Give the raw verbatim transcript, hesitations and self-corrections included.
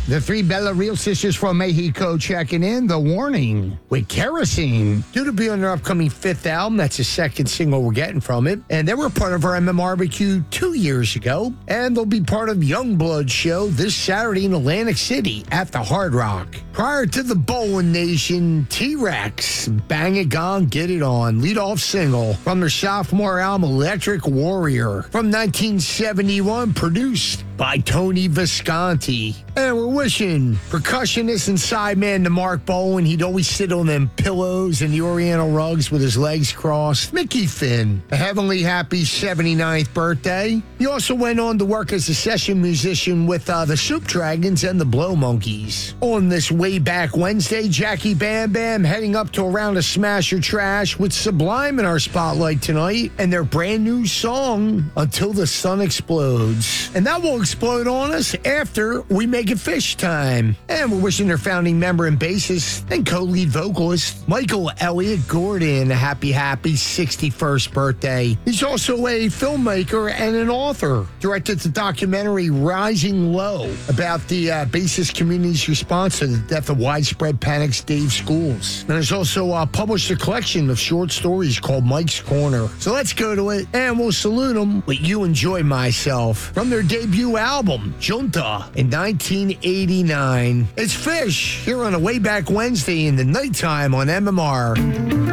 The three Bella Real sisters from Mexico checking in. The Warning with Kerosene. Due to be on their upcoming fifth album, that's the second single we're getting from it. And they were part of our M M Barbecue two years ago. And they'll be part of Youngblood show this Saturday in Atlantic City at the Hard Rock. Prior to the Bowling Nation, T-Rex, Bang It Gone, Get It On, lead-off single from their sophomore album, Electric Warrior, from nineteen seventy-one, produced by Tony Visconti. And we're wishing percussionist and sideman to Mark Bowen, he'd always sit on them pillows and the Oriental rugs with his legs crossed, Mickey Finn, a heavenly happy seventy-ninth birthday. He also went on to work as a session musician with uh, the Soup Dragons and the Blow Monkeys. On this way back Wednesday, Jackie Bam Bam heading up to a round of Smash or Trash with Sublime in our spotlight tonight and their brand new song, Until the Sun Explodes. And that will explode on us after we make it fish time. And we're wishing their founding member and bassist and co-lead vocalist, Michael Elliott Gordon, a happy, happy sixty-first birthday. He's also a filmmaker and an author. Directed the documentary Rising Low about the uh, bassist community's response to the death of widespread panic's Dave Schools. And has also uh, published a collection of short stories called Mike's Corner. So let's go to it, and we'll salute them with You Enjoy Myself from their debut album, Junta, in nineteen eighty-nine. It's Fish here on a Way Back Wednesday in the nighttime on M M R.